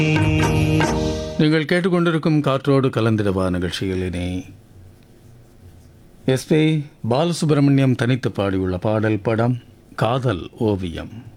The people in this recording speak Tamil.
நீங்கள் கேட்டுக்கொண்டிருக்கும் காற்றோடு கலந்திடவா நிகழ்ச்சிகளினே எஸ்பி பாலசுப்ரமணியம் தனித்து பாடியுள்ள பாடல் படம் காதல் ஓவியம்.